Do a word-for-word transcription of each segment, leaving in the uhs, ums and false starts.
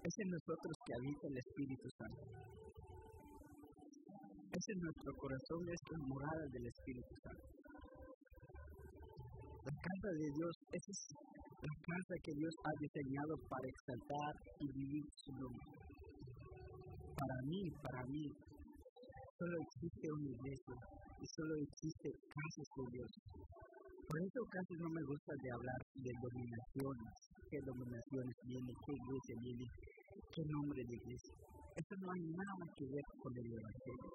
Es en nosotros que habita el Espíritu Santo. Es en nuestro corazón esta morada del Espíritu Santo. La casa de Dios, esa es la casa que Dios ha diseñado para exaltar y vivir su nombre. Para mí, para mí, solo existe una iglesia y solo existe casas de Dios. Por eso casi no me gusta de hablar de dominaciones, qué dominaciones viene, qué iglesia viene, qué nombre de iglesia. Eso no hay nada que ver con el evangelio.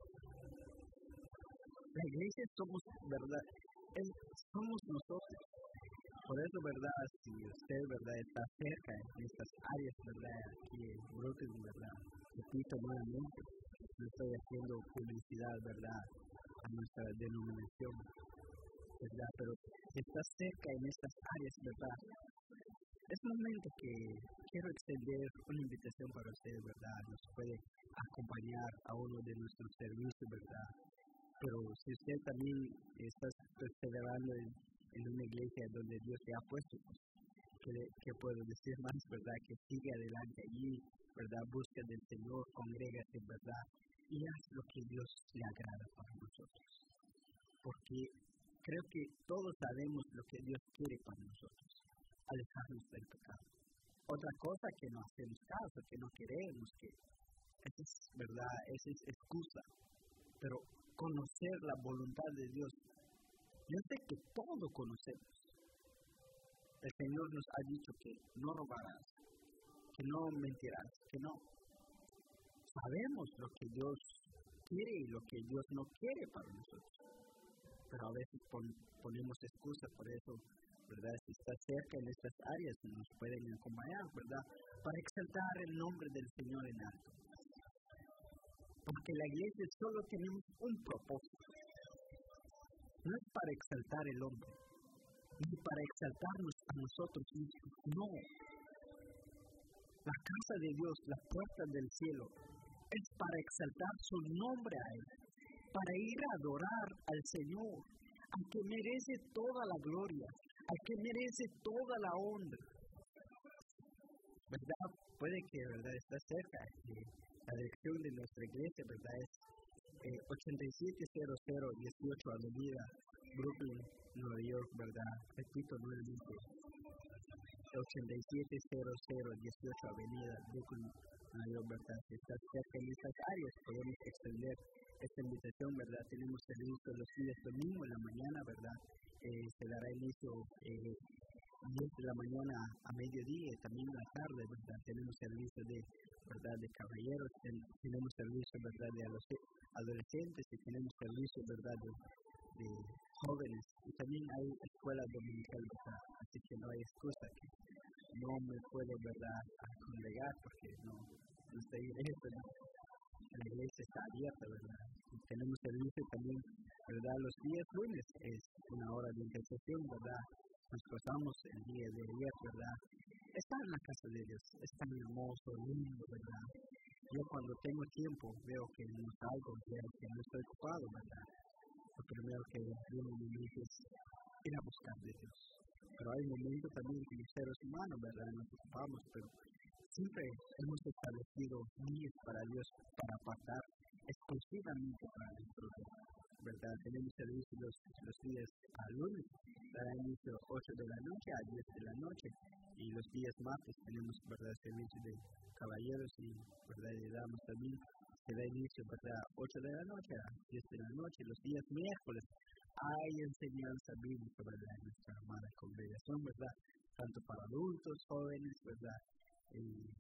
La iglesia somos, ¿verdad? Es, somos nosotros. Por eso, ¿verdad? Si usted, ¿verdad? Está cerca en estas áreas, ¿verdad? Aquí en Brooklyn, ¿verdad? Repito nuevamente, no estoy haciendo publicidad, ¿verdad? A nuestra denominación, ¿verdad? Pero si está cerca en estas áreas, ¿verdad? Es momento que quiero extender una invitación para usted, ¿verdad? Nos puede acompañar a uno de nuestros servicios, ¿verdad? Pero si usted también está perseverando en, en una iglesia donde Dios te ha puesto, ¿qué, qué puedo decir más, verdad? Que sigue adelante allí, ¿verdad? Busca del Señor, congrégate, ¿verdad? Y haz lo que Dios le agrada para nosotros. Porque creo que todos sabemos lo que Dios quiere para nosotros, alejarnos del pecado. Otra cosa que no hacemos caso, que no queremos, que esa es verdad, esa es excusa. Pero conocer la voluntad de Dios, yo sé que todo conocemos. El Señor nos ha dicho que no robarás, que no mentirás, que no. Sabemos lo que Dios quiere y lo que Dios no quiere para nosotros. Pero a veces pon, ponemos excusa por eso, ¿verdad? Si está cerca en estas áreas, nos pueden acompañar, ¿verdad? Para exaltar el nombre del Señor en alto. Porque la iglesia solo tenemos un propósito. No es para exaltar el hombre, ni para exaltarnos a nosotros mismos. No. La casa de Dios, las puertas del cielo, es para exaltar su nombre a Él, para ir a adorar al Señor, al que merece toda la gloria, al que merece toda la honra. ¿Verdad? Puede que, ¿verdad?, está cerca. Eh, la dirección de nuestra iglesia, ¿verdad?, es eh, ochenta y siete cero cero dieciocho Avenida, Brooklyn, Nueva York, ¿verdad? Repito nuevamente. ochenta y siete cero cero dieciocho Avenida, Brooklyn, Nueva York, ¿verdad? Si está cerca en estas áreas, podemos extender esta invitación, ¿verdad? Tenemos servicio los días domingo en la mañana, ¿verdad? Eh, se dará inicio eh, diez de la mañana a mediodía y también en la tarde, ¿verdad? Tenemos servicio de, ¿verdad?, de caballeros, ten, tenemos servicio, ¿verdad?, de adolescentes y tenemos servicio, ¿verdad?, de, de jóvenes. Y también hay escuela dominical, ¿verdad? Así que no hay excusa que no me puedo, ¿verdad?, a congregar porque no, no estoy en eso, ¿no? La iglesia está abierta, ¿verdad? Y tenemos servicio también, ¿verdad? Los días lunes es una hora de intercesión, ¿verdad? Nos pasamos el día de ayer, ¿verdad? Está en la casa de Dios, es tan hermoso, lindo, ¿verdad? Yo cuando tengo tiempo veo que no salgo, veo que no estoy ocupado, ¿verdad? Lo primero que viene en mi mente es ir a buscar de Dios. Pero hay momentos también que los seres humanos, ¿verdad?, nos ocupamos, pero siempre hemos establecido días para Dios, para apartar exclusivamente para nuestro Dios, ¿verdad? Tenemos servicio los, los días a lunes, dará inicio ocho de la noche a diez de la noche, y los días martes tenemos, ¿verdad?, servicio de caballeros y, ¿verdad?, le damos también, se da inicio, ¿verdad?, ocho de la noche a diez de la noche. Los días miércoles hay enseñanza bíblica, ¿verdad?, en nuestra amada congregación, ¿verdad?, tanto para adultos, jóvenes, ¿verdad? Y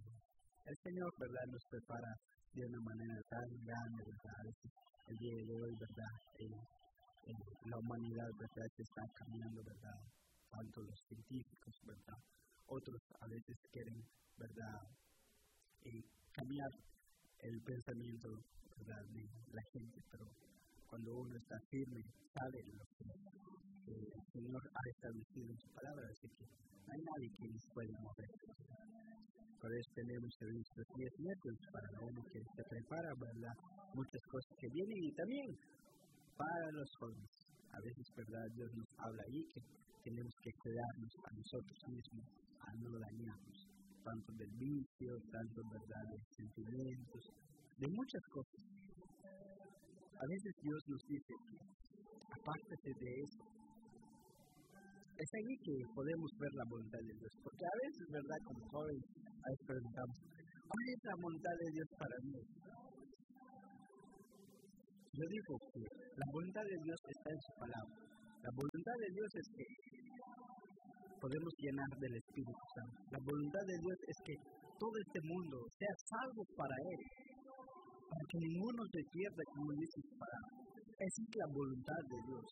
el Señor, ¿verdad?, nos prepara de una manera tan grande, ¿verdad? El día de hoy, ¿verdad?, eh, eh, la humanidad, ¿verdad?, que está caminando, ¿verdad?, tanto los científicos, ¿verdad?, otros a veces quieren, ¿verdad?, eh, cambiar el pensamiento, ¿verdad?, de la gente, pero cuando uno está firme, sabe lo que eh, el Señor ha establecido en su palabra, así que no hay nadie que nos pueda mover. Por eso tenemos servicios diez miércoles para uno que se prepara, ¿verdad?, muchas cosas que vienen, y también para los jóvenes. A veces, ¿verdad?, Dios nos habla ahí que tenemos que cuidarnos a nosotros mismos, a no dañarnos. tanto del vicio, tanto, ¿verdad?, de sentimientos, de muchas cosas. A veces Dios nos dice, apártate de eso. Es ahí que podemos ver la voluntad de Dios, porque a veces, ¿verdad?, como jóvenes, a veces preguntamos, ¿cuál es la voluntad de Dios para mí? Yo digo que la voluntad de Dios está en su palabra. La voluntad de Dios es que podemos llenar del Espíritu Santo. La voluntad de Dios es que todo este mundo sea salvo para Él, para que ninguno se pierda, como dice su palabra. Esa es la voluntad de Dios.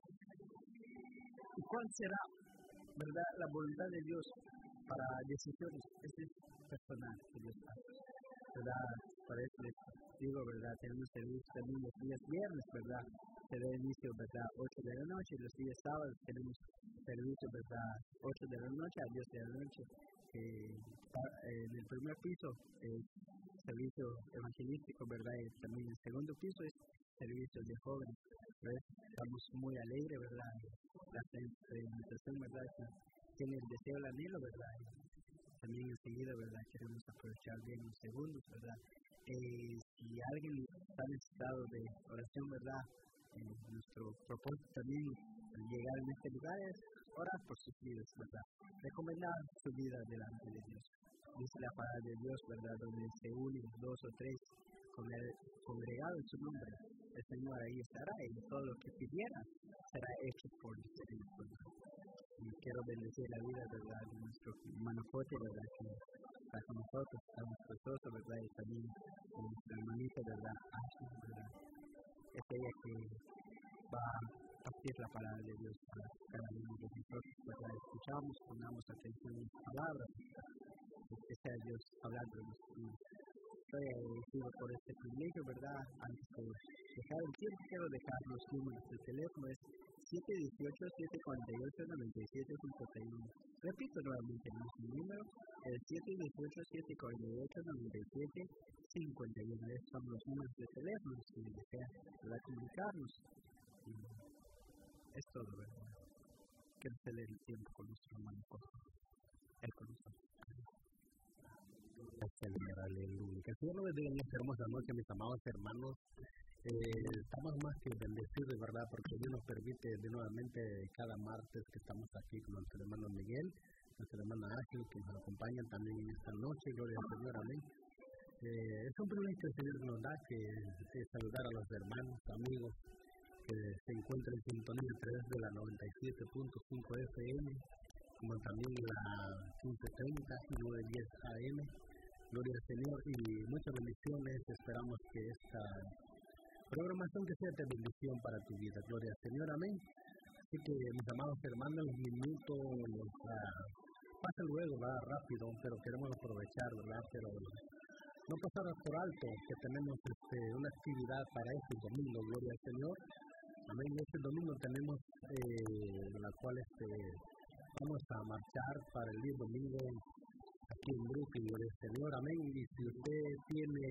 ¿Y cuál será, verdad, la voluntad de Dios para decisiones? Ese es personal que Dios hace, ¿verdad? Para eso les digo, ¿verdad? Tenemos servicio también los días viernes, ¿verdad? Se da inicio, ¿verdad?, ocho de la noche. Los días sábados tenemos servicio, ¿verdad?, ocho de la noche a diez de la noche. Eh, en el primer piso es servicio evangelístico, ¿verdad? Y también el segundo piso es servicio de jóvenes. ¿Ves? Estamos muy alegres, ¿verdad? La presentación, ¿verdad?, que tiene el deseo, el anhelo, ¿verdad? Y también enseguida, ¿verdad?, queremos aprovechar bien los segundos, ¿verdad? Eh, si alguien está necesitado de oración, ¿verdad?, eh, nuestro propósito también al llegar en este lugar es orar por sus vidas, ¿verdad? Recomendar su vida delante de Dios. Dice la palabra de Dios, ¿verdad?, donde se unen dos o tres congregados en su nombre, el Señor ahí estará, y todo lo que pidiera será hecho por el Señor. Y quiero bendecir la vida, ¿verdad?, de nuestro hermano Jote, ¿verdad?, que está con nosotros, estamos preciosos, ¿verdad?, y también de nuestra hermanita, ¿verdad?, Ashley, ¿verdad?, es ella que va a partir la palabra de Dios para cada uno de nosotros, ¿verdad? Escuchamos, pongamos atención en sus palabras, que sea Dios hablando de nosotros. Estoy agradecido por este privilegio, ¿verdad? Antes de dejar el tiempo, quiero dejar los números del teléfono, es siete uno ocho, siete cuatro ocho, nueve siete cinco uno. Repito nuevamente nuestro número, el siete uno ocho, siete cuatro ocho, nueve siete cinco uno. Estos son los números de teléfono, si desean, ¿verdad?, comunicarnos. Y es todo, ¿verdad? Que se dé el tiempo con nuestro hermano, el corazón. Señor, aleluya. Que el Señor nos bendiga en esta hermosa noche, mis amados hermanos. Eh, estamos más que bendecidos, ¿verdad?, porque Dios nos permite de nuevamente cada martes que estamos aquí con nuestro hermano Miguel, nuestra hermana Ángel, que nos acompañan también en esta noche. Gloria al Señor, amén. Eh, es un privilegio que el Señor nos da, que es saludar a los hermanos, amigos, que se encuentran en sintonía a través de la noventa y siete punto cinco F M, como también la quince treinta y nueve diez A M. Gloria al Señor y muchas bendiciones. Esperamos que esta programación que sea de bendición para tu vida. Gloria al Señor, amén. Así que, mis amados hermanos, un minuto nos uh, pasa luego, va rápido, pero queremos aprovechar, ¿verdad? Pero no pasar por alto que tenemos este, una actividad para este domingo. Gloria al Señor, amén. Este domingo tenemos eh, la cual este, vamos a marchar para el día domingo aquí en Brooklyn, gloria al Señor, amén. Y si usted tiene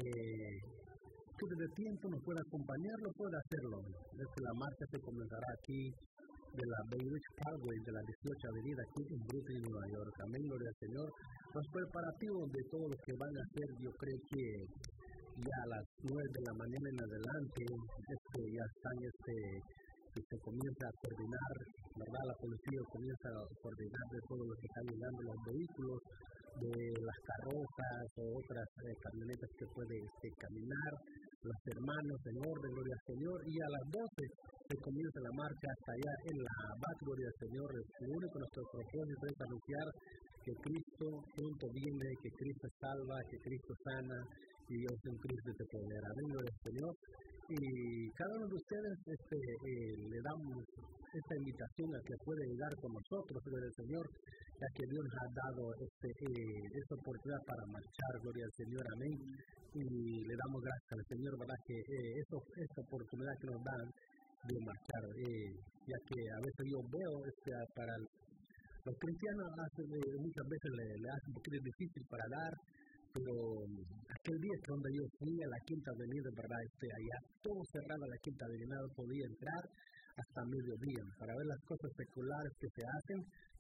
que de tiempo nos puede acompañarlo, puede hacerlo. Desde la marcha se comenzará aquí de la Bay Ridge Parkway, de la dieciocho Avenida, aquí en Brooklyn, Nueva York. Amén, gloria al Señor. Los preparativos de todo lo que van a hacer, yo creo que ya a las nueve de la mañana en adelante, este, ya están, este, que se comienza a coordinar, ¿verdad? La policía comienza a coordinar de todo lo que está llegando los vehículos, de las carrozas o otras eh, camionetas que puede este, caminar, los hermanos en orden, gloria al Señor, y a las doce se comienza la marcha hasta allá en la Abad, gloria al Señor. Lo único nuestro propósito es anunciar que Cristo pronto viene, que Cristo salva, que Cristo sana, y Dios en Cristo te poder. Amén, gloria al Señor. Y cada uno de ustedes este, eh, le damos esta invitación a que puede llegar con nosotros, gloria al Señor, ya que Dios nos ha dado este, eh, esta oportunidad para marchar, gloria al Señor, amén. Y le damos gracias al Señor, ¿verdad?, que eh, esto, esta oportunidad que nos dan de marchar, eh, ya que a veces yo veo este, para los cristianos hace, eh, muchas veces le, le hacen un poquito difícil para dar, pero aquel día que donde yo fui a la Quinta Avenida, ¿verdad?, este, allá todo cerrado la Quinta Avenida, no podía entrar hasta mediodía para ver las cosas seculares que se hacen,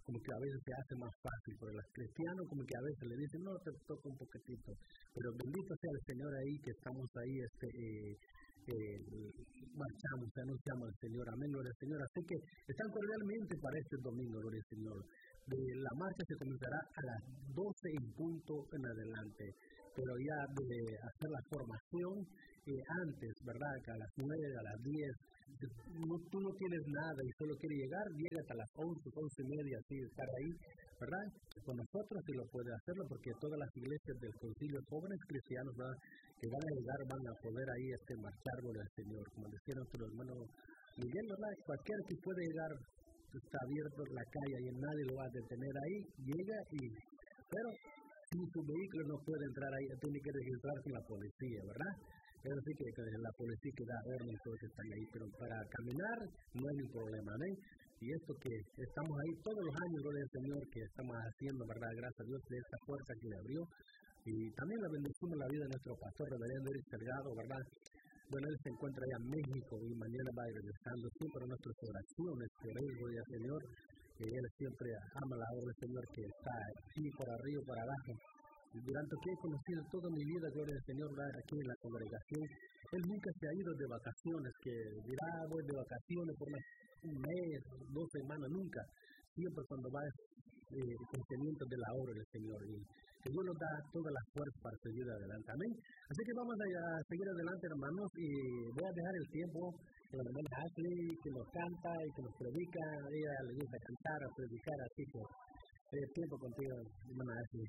como que a veces se hace más fácil, pero los cristianos como que a veces le dicen, no, te toca un poquitito, pero bendito sea el Señor ahí, que estamos ahí, este, eh, eh, marchamos, anunciamos al Señor, amén, gloria al Señor, así que están cordialmente para este domingo, gloria al Señor. De la marcha se comenzará a las doce en punto en adelante, pero ya de hacer la formación eh, antes, ¿verdad? Que a las nueve, a las diez, no, tú no tienes nada y solo quieres llegar, llega hasta las once, once y media, así, estar ahí, ¿verdad? Con nosotros sí lo puede hacerlo, porque todas las iglesias del concilio, jóvenes cristianos, ¿verdad? Que van a llegar, van a poder ahí este, marchar con el Señor, como decía nuestro hermano Miguel, ¿verdad? Cualquiera que puede llegar, está abierto la calle y nadie lo va a detener ahí, llega y, pero si su vehículo no puede entrar ahí, tiene que registrarse en la policía, ¿verdad? Es decir, que, que la policía que da orden y todos están ahí, pero para caminar no hay ningún problema, ¿no? Y esto que estamos ahí todos los años, gloria al Señor, que estamos haciendo, ¿verdad? Gracias a Dios de esta puerta que le abrió. Y también la bendecimos la vida de nuestro pastor, reverendo Eric Salgado, ¿verdad? Bueno, él se encuentra allá en México y mañana va a ir regresando siempre a nuestras oraciones, por él, gloria al Señor, que él siempre ama la obra del Señor, que está aquí para arriba, para abajo. Durante que he conocido toda mi vida, gloria al Señor, aquí en la congregación, él nunca se ha ido de vacaciones, que dirá, ah, voy de vacaciones por una, un mes, dos semanas, nunca. Siempre cuando va eh, el cumplimiento de la obra del Señor. Y que Dios nos da todas las fuerzas para seguir adelante. Amén. Así que vamos a, a seguir adelante, hermanos, y voy a dejar el tiempo que la hermana Ashley, que nos canta y que nos predica. A ella le gusta cantar, a predicar, así que el tiempo contigo, hermana Ashley.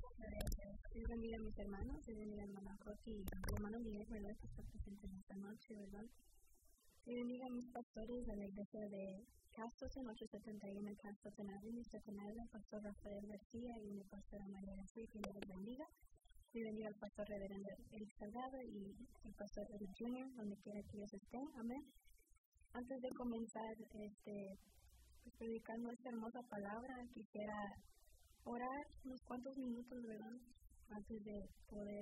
Dios bendiga a mis hermanos, Dios bendiga a hermana Coti y a hermano Miguel, ¿verdad? Que está presente en esta noche, ¿verdad? Dios bendiga a mis pastores de la iglesia de Castleton, ochocientos setenta y uno Castleton Avenue, Second Island, pastor Rafael García y mi pastora María García, que Dios les bendiga. Dios bendiga al pastor reverendo Eric Salgado y el pastor Eric junior, donde quiera que ellos estén, amén. Antes de comenzar, este, pues, predicando esta hermosa palabra, quisiera orar unos cuantos minutos, ¿verdad? Antes de poder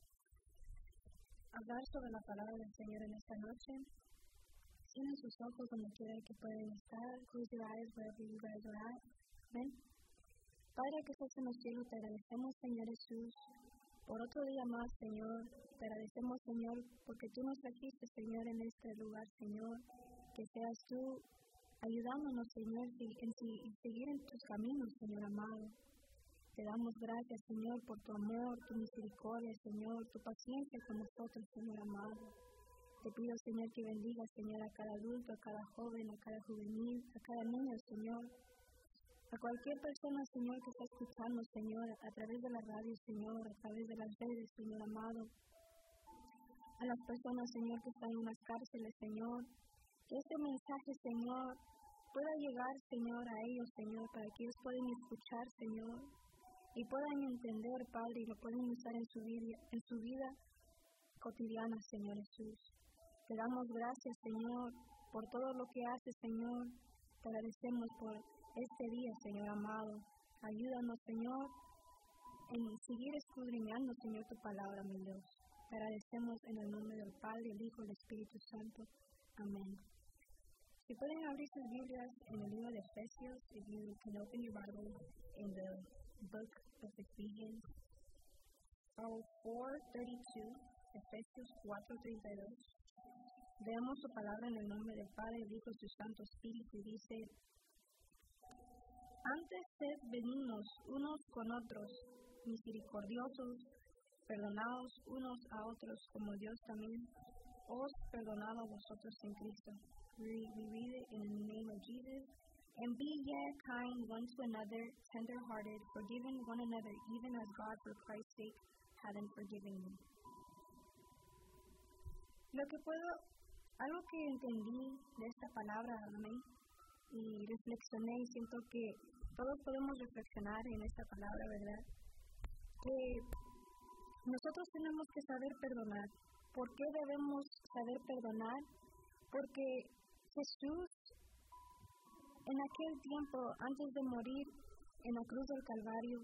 hablar sobre la palabra del Señor en esta noche. Cierren sus ojos donde quiera que pueden estar. Close your eyes wherever you guys are at. Ven. Padre que estás en los cielos, te agradecemos, Señor Jesús, por otro día más, Señor. Te agradecemos, Señor, porque tú nos trajiste, Señor, en este lugar, Señor. Que seas tú ayudándonos, Señor, en seguir en tus caminos, Señor amado. Te damos gracias, Señor, por tu amor, tu misericordia, Señor, tu paciencia con nosotros, Señor amado. Te pido, Señor, que bendiga, Señor, a cada adulto, a cada joven, a cada juvenil, a cada niño, Señor. A cualquier persona, Señor, que está escuchando, Señor, a través de la radio, Señor, a través de las redes, Señor amado. A las personas, Señor, que están en las cárceles, Señor. Que este mensaje, Señor, pueda llegar, Señor, a ellos, Señor, para que ellos puedan escuchar, Señor, y puedan entender, Padre, y lo puedan usar en su vida, en su vida cotidiana, Señor Jesús. Te damos gracias, Señor, por todo lo que haces, Señor. Te agradecemos por este día, Señor amado. Ayúdanos, Señor, en seguir escudriñando, Señor, tu palabra, mi Dios. Te agradecemos en el nombre del Padre, el Hijo y el Espíritu Santo. Amén. Si pueden abrir sus Biblias en el libro de Efesios, if you can open your Bible in the book of Ephesians, four thirty-two, Efesios cuatro treinta y dos. Veamos su palabra en el nombre del Padre, el Hijo y su Santo Espíritu, y dice: Antes sed benignos unos con otros, misericordiosos, perdonaos unos a otros, como Dios también os perdonado a vosotros en Cristo. We, we read it in the name of Jesus. And be ye kind one to another, tender-hearted, forgiving one another, even as God for Christ's sake hath forgiven you. Lo que puedo, algo que entendí de esta palabra, amén, y reflexioné y siento que todos podemos reflexionar en esta palabra, ¿verdad? Que nosotros tenemos que saber perdonar. ¿Por qué debemos saber perdonar? Porque Jesús, en aquel tiempo, antes de morir en la cruz del Calvario,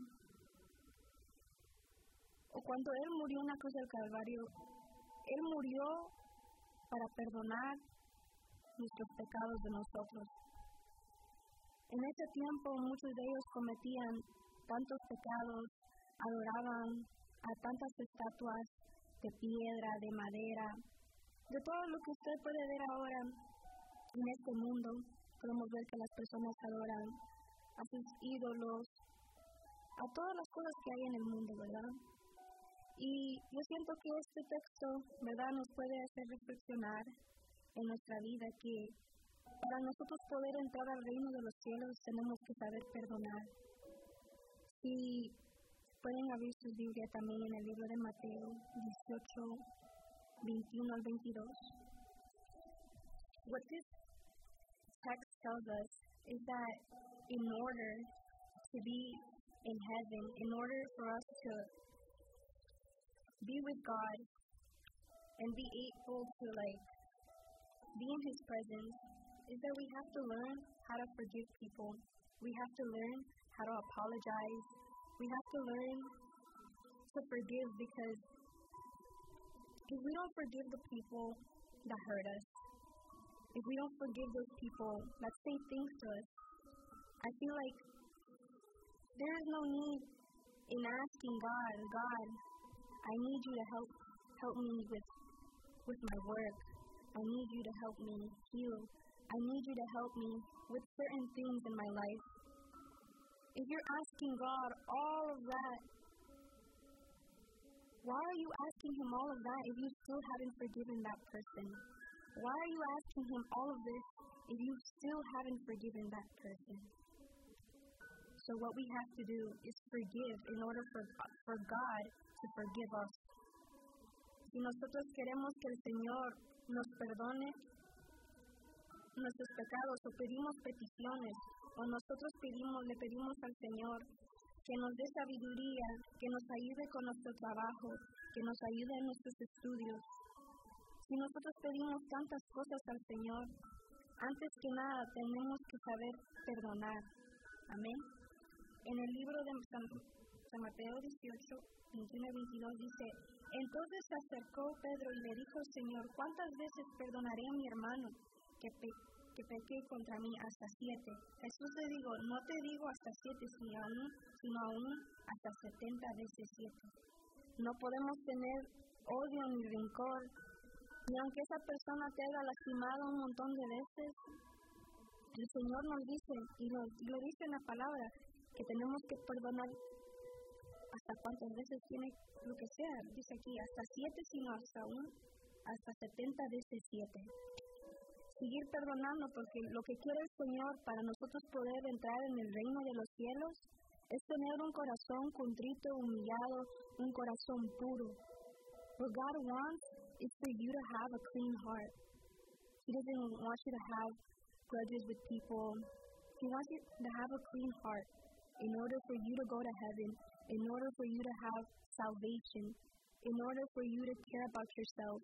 o cuando Él murió en la cruz del Calvario, Él murió para perdonar nuestros pecados de nosotros. En ese tiempo muchos de ellos cometían tantos pecados, adoraban a tantas estatuas de piedra, de madera, de todo lo que usted puede ver ahora en este mundo. Podemos ver que las personas adoran a sus ídolos, a todas las cosas que hay en el mundo, ¿verdad? Y yo siento que este texto, ¿verdad?, nos puede hacer reflexionar en nuestra vida que para nosotros poder entrar al reino de los cielos tenemos que saber perdonar. Si pueden abrir sus Biblias también en el libro de Mateo dieciocho, veintiuno al veintidós. What this text tells us is that in order to be in heaven, in order for us to be with God and be able to like be in His presence, is that we have to learn how to forgive people. We have to learn how to apologize. We have to learn to forgive, because if we don't forgive the people that hurt us, if we don't forgive those people that say things to us, I feel like there is no need in asking God, God, I need you to help help me with with my work. I need you to help me heal. I need you to help me with certain things in my life. If you're asking God all of that, why are you asking Him all of that if you still haven't forgiven that person? Why are you asking Him all of this if you still haven't forgiven that person? So what we have to do is forgive in order for, for God to forgive us. Si nosotros queremos que el Señor nos perdone nuestros pecados, o pedimos peticiones, o nosotros pedimos, le pedimos al Señor que nos dé sabiduría, que nos ayude con nuestro trabajo, que nos ayude en nuestros estudios. Si nosotros pedimos tantas cosas al Señor, antes que nada tenemos que saber perdonar. Amén. En el libro de San, San Mateo dieciocho, veintiuno y veintidós dice: entonces se acercó Pedro y le dijo: Señor, ¿cuántas veces perdonaré a mi hermano que, pe- que pequé contra mí? Hasta siete. Jesús le dijo: no te digo hasta siete, sino aún, sino aún hasta setenta veces siete. No podemos tener odio ni rencor, y aunque esa persona te haya lastimado un montón de veces, el Señor nos dice, y lo, y lo dice en la palabra, que tenemos que perdonar hasta cuántas veces tiene lo que sea. Dice aquí, hasta siete, sino hasta un, hasta setenta veces siete. Seguir perdonando, porque lo que quiere el Señor para nosotros poder entrar en el reino de los cielos es tener un corazón contrito, humillado, un corazón puro. What God wants is for you to have a clean heart. He doesn't want you to have grudges with people. He wants you to have a clean heart in order for you to go to heaven, in order for you to have salvation, in order for you to care about yourself,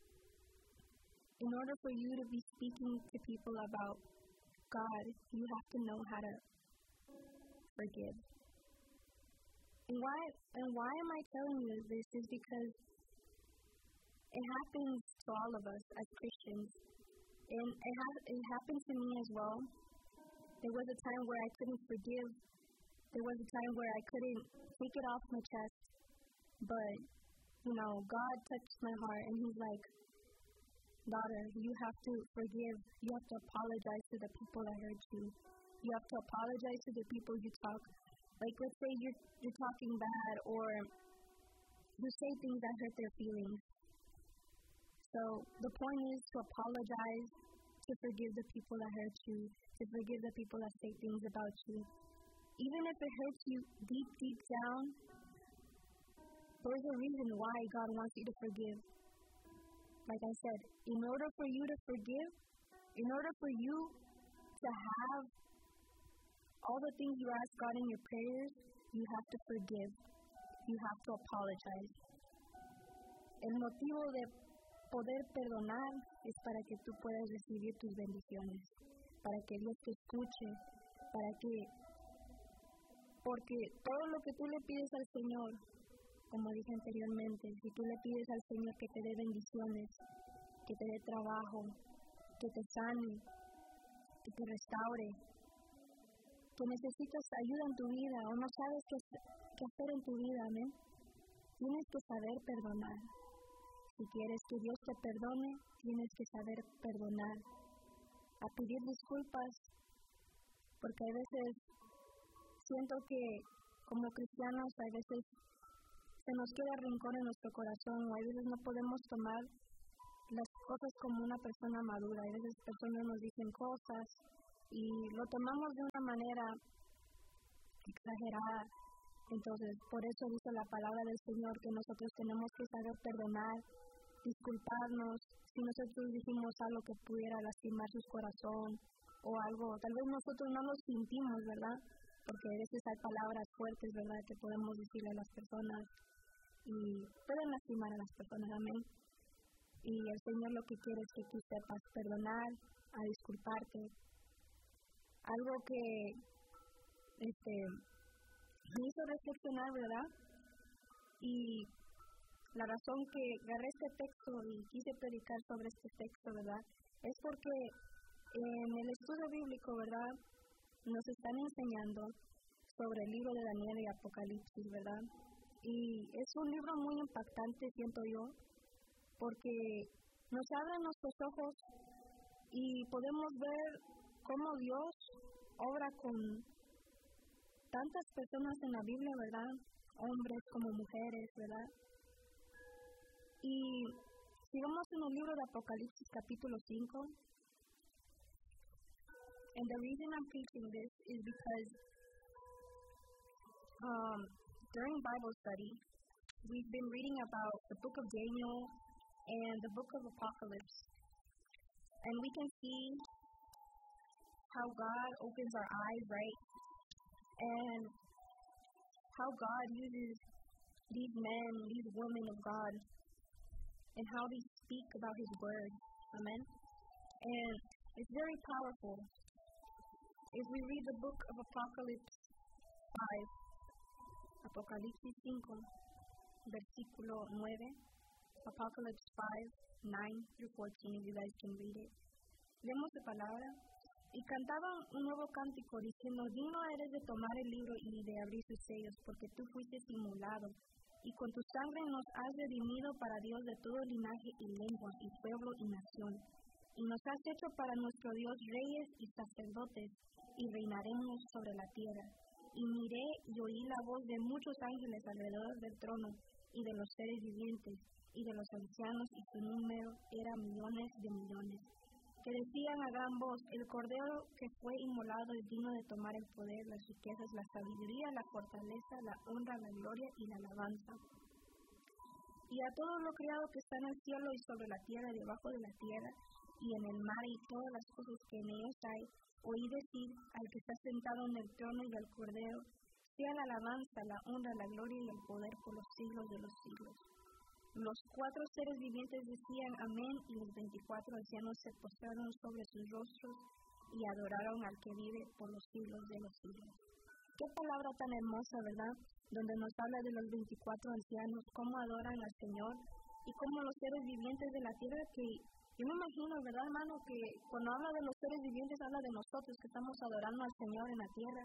in order for you to be speaking to people about God. You have to know how to forgive. And why, and why am I telling you this is because it happens to all of us as Christians. And it, ha- it happened to me as well. There was a time where I couldn't forgive. There was a time where I couldn't take it off my chest. But, you know, God touched my heart and He's like, daughter, you have to forgive. You have to apologize to the people that hurt you. You have to apologize to the people you talk. Like, let's say you're, you're talking bad, or you say things that hurt their feelings. So the point is to apologize, to forgive the people that hurt you, to forgive the people that say things about you. Even if it hurts you deep, deep down, there's a reason why God wants you to forgive. Like I said, in order for you to forgive, in order for you to have all the things you ask God in your prayers, you have to forgive. You have to apologize. El motivo de poder perdonar es para que tú puedas recibir tus bendiciones, para que Dios te escuche, para que, porque todo lo que tú le pides al Señor, como dije anteriormente, si tú le pides al Señor que te dé bendiciones, que te dé trabajo, que te sane, que te restaure, que necesitas ayuda en tu vida o no sabes qué, qué hacer en tu vida, amén, tienes que saber perdonar. Si quieres que Dios te perdone, tienes que saber perdonar. A pedir disculpas, porque a veces siento que como cristianos a veces se nos queda rincón en nuestro corazón, o a veces no podemos tomar las cosas como una persona madura. A veces personas nos dicen cosas y lo tomamos de una manera exagerada. Entonces, por eso dice la palabra del Señor que nosotros tenemos que saber perdonar, disculparnos. Si nosotros dijimos algo que pudiera lastimar su corazón o algo, tal vez nosotros no lo sentimos, ¿verdad? Porque a veces hay palabras fuertes, ¿verdad?, que podemos decirle a las personas y pueden lastimar a las personas, amén. Y el Señor lo que quiere es que tú sepas perdonar, a disculparte. Algo que este, me hizo reflexionar, ¿verdad? Y la razón que agarré este texto y quise predicar sobre este texto, ¿verdad?, es porque en el estudio bíblico, ¿verdad?, nos están enseñando sobre el libro de Daniel y Apocalipsis, ¿verdad? Y es un libro muy impactante, siento yo, porque nos abre nuestros ojos y podemos ver cómo Dios obra con tantas personas en la Biblia, ¿verdad? Hombres como mujeres, ¿verdad? Y si vamos en el libro de Apocalipsis capítulo cinco, and the reason I'm preaching this is because um, during Bible study, we've been reading about the book of Daniel and the book of Apocalypse. And we can see how God opens our eyes, right? And how God uses these men, these women of God, and how they speak about His Word. Amen? And it's very powerful. If we read the book of Apocalypse five, Apocalipsis cinco, versículo nueve, Apocalypse five, nine through fourteen, if you guys can read it. Leemos la palabra. Y cantaban un nuevo cántico diciendo: digno eres de tomar el libro y de abrir sus sellos, porque tú fuiste inmolado, y con tu sangre nos has redimido para Dios de todo linaje y lengua y pueblo y nación. Y nos has hecho para nuestro Dios reyes y sacerdotes, y reinaremos sobre la tierra. Y miré y oí la voz de muchos ángeles alrededor del trono, y de los seres vivientes, y de los ancianos, y su número era millones de millones, que decían a gran voz: el Cordero que fue inmolado es digno de tomar el poder, las riquezas, la sabiduría, la fortaleza, la honra, la gloria y la alabanza. Y a todo lo criado que está en el cielo y sobre la tierra y debajo de la tierra, y en el mar y todas las cosas que en ellos hay, oí decir al que está sentado en el trono y al Cordero: sea la alabanza, la honra, la gloria y el poder por los siglos de los siglos. Los cuatro seres vivientes decían amén, y los veinticuatro ancianos se postraron sobre sus rostros y adoraron al que vive por los siglos de los siglos. Qué palabra tan hermosa, ¿verdad? Donde nos habla de los veinticuatro ancianos, cómo adoran al Señor, y cómo los seres vivientes de la tierra, que yo me imagino, ¿verdad, hermano? Que cuando habla de los seres vivientes, habla de nosotros que estamos adorando al Señor en la tierra.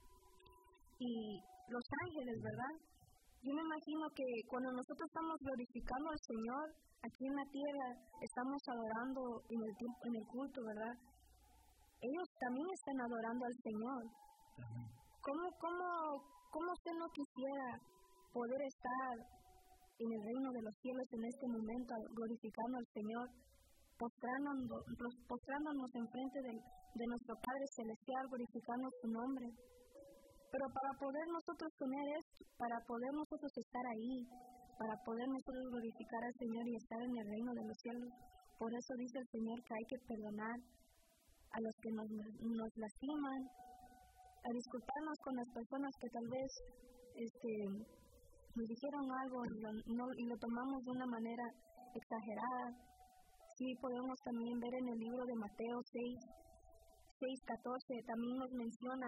Y los ángeles, ¿verdad? Yo me imagino que cuando nosotros estamos glorificando al Señor aquí en la tierra, estamos adorando en el tiempo, en el culto, ¿verdad? Ellos también están adorando al Señor. Uh-huh. ¿Cómo, cómo, cómo usted no quisiera poder estar en el reino de los cielos en este momento, glorificando al Señor, postrándonos, postrándonos enfrente de, de nuestro Padre Celestial, glorificando su nombre? Pero para poder nosotros tener esto, para poder nosotros estar ahí, para poder nosotros glorificar al Señor y estar en el reino de los cielos, por eso dice el Señor que hay que perdonar a los que nos, nos lastiman, a disculparnos con las personas que tal vez este, nos dijeron algo y lo, no, y lo tomamos de una manera exagerada. Sí, podemos también ver en el libro de Mateo seis, catorce, también nos menciona.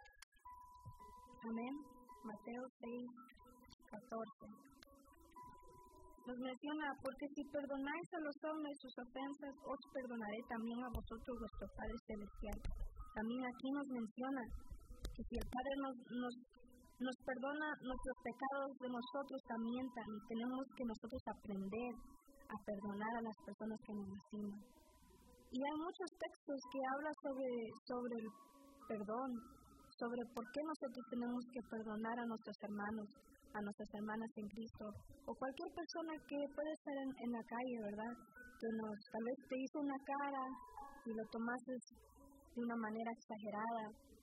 Amén. Mateo seis, catorce. Nos menciona: porque si perdonáis a los hombres sus ofensas, os perdonaré también a vosotros vuestro Padre Celestial. También aquí nos menciona que si el Padre nos, nos, nos perdona nuestros pecados de nosotros también, también tenemos que nosotros aprender a perdonar a las personas que nos lastiman. Y hay muchos textos que hablan sobre, sobre el perdón, sobre por qué nosotros tenemos que perdonar a nuestros hermanos, a nuestras hermanas en Cristo, o cualquier persona que puede estar en, en la calle, ¿verdad? Que nos, tal vez te hizo una cara y lo tomaste de una manera exagerada.